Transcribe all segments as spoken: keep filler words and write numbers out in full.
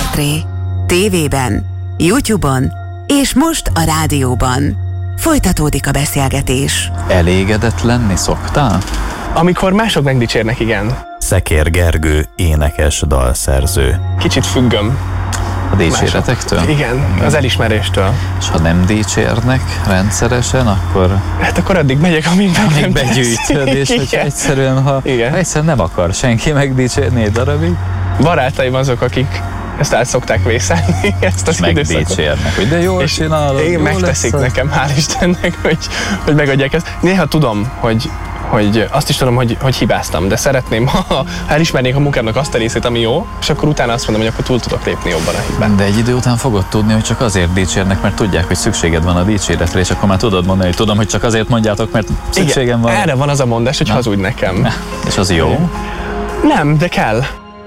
Sztárportré. Tévében, YouTube-on és most a rádióban. Folytatódik a beszélgetés. Elégedett lenni szoktál? Amikor mások megdicsérnek, igen. Szekér Gergő, énekes, dalszerző. Kicsit függöm. A dicséretektől? Igen, az elismeréstől. És ha nem dicsérnek rendszeresen, akkor... Hát akkor addig megyek, amíg meg amíg nem begyűjtöd, és hogy egyszerűen, ha Igen. egyszerűen nem akar senki megdicsérni egy darabig, barátaim azok, akik ezt át szokták vészelni, ezt az időszakot. megdicsérnek, hogy de jól csinálod, én jól megteszik lesz, nekem, hál' Istennek, hogy, hogy megadják ezt. Néha tudom, hogy hogy azt is tudom, hogy, hogy hibáztam, de szeretném, ha elismernék a munkámnak azt a részét, ami jó, és akkor utána azt mondom, hogy akkor túl tudok lépni jobban a hibán. De egy idő után fogod tudni, hogy csak azért dicsérnek, mert tudják, hogy szükséged van a dicséretre, és akkor már tudod mondani, hogy tudom, hogy csak azért mondjátok, mert szükségem Igen, van. erre van az a mondás, hogy Na. hazudj nekem. És az jó? Nem, de kell.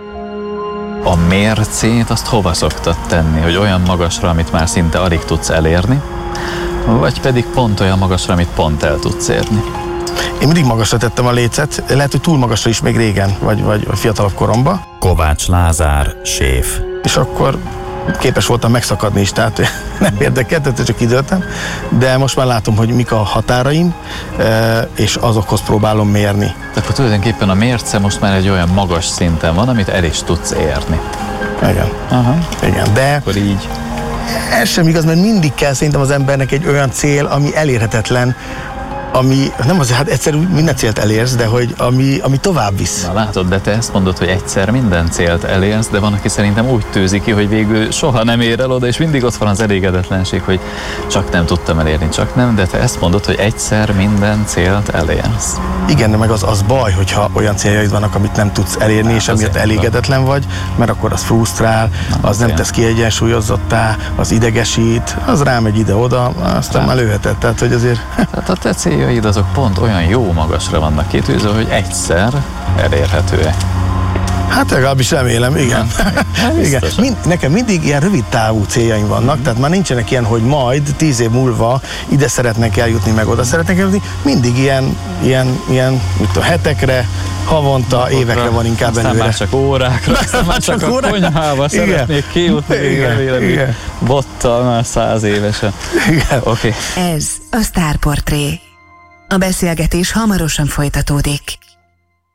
A mércét azt hova szoktad tenni, hogy olyan magasra, amit már szinte alig tudsz elérni, vagy pedig pont olyan magasra, amit pont el tudsz érni? Én mindig magasra tettem a lécet, lehet, hogy túl magasra is még régen, vagy, vagy fiatalabb koromban. Kovács Lázár, séf. És akkor képes voltam megszakadni is, tehát nem érdekelt, tehát csak időltem, de most már látom, hogy mik a határaim, és azokhoz próbálom mérni. Akkor tulajdonképpen a mérce most már egy olyan magas szinten van, amit el is tudsz érni. Igen. Aha. Igen, de Akkor így. ez sem igaz, mert mindig kell szerintem az embernek egy olyan cél, ami elérhetetlen, ami nem azért, hát egyszerű minden célt elérsz, de hogy ami, ami tovább visz. Na látod, de te ezt mondod, hogy egyszer minden célt elérsz, de van, aki szerintem úgy tűzi ki, hogy végül soha nem ér el oda, és mindig ott van az elégedetlenség, hogy csak nem tudtam elérni, csak nem, de te ezt mondod, hogy egyszer minden célt elérsz. Igen, de meg az, az baj, hogyha olyan céljaid vannak, amit nem tudsz elérni, Hát és amiatt azért elégedetlen vagy, mert akkor az frusztrál, Na, az nem azért. tesz kiegyensúlyozottá, az idegesít, az rámegy ide-oda, aztán Hát. már lőheted, tehát hogy azért... Tehát a te céljaid azok pont olyan jó magasra vannak kitűzve, hogy egyszer elérhetőek. Hát legalábbis remélem, igen. igen. biztos. Mind, nekem mindig ilyen rövid távú céljaim vannak, tehát már nincsenek ilyen, hogy majd tíz év múlva ide szeretnek eljutni, meg oda szeretnek eljutni. Mindig ilyen, ilyen, ilyen mit tudom, hetekre, havonta, évekre van inkább aztán előre. már csak órákra, aztán már csak, csak a órákra. konyhába Igen. szeretnék kijutni, Igen, remélem, igen. hogy bottal már száz évesen. Igen. Oké. Okay. Ez a Sztárportré. A beszélgetés hamarosan folytatódik.